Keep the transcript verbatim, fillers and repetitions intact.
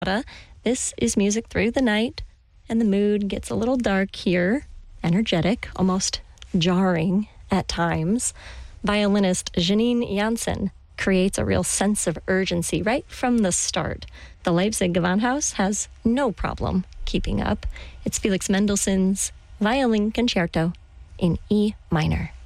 This is music through the night, and the mood gets a little dark here, energetic, almost jarring at times. Violinist Janine Jansen creates a real sense of urgency right from the start. The Leipzig Gewandhaus has no problem keeping up. It's Felix Mendelssohn's Violin Concerto in E minor.